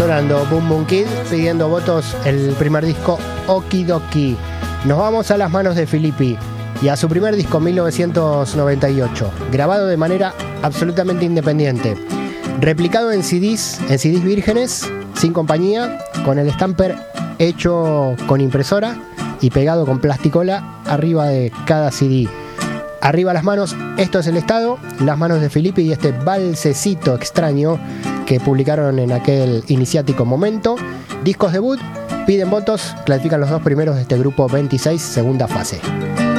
sonando Boom Boom Kid, pidiendo votos el primer disco Okidoki. Nos vamos a las manos de Filippi y a su primer disco 1998, grabado de manera absolutamente independiente, replicado en CDs vírgenes, sin compañía, con el stamper hecho con impresora y pegado con plasticola arriba de cada CD. Arriba las manos, esto es el estado, las manos de Filippi y este valsecito extraño que publicaron en aquel iniciático momento. Discos debut, piden votos, clasifican los dos primeros de este grupo 26, segunda fase.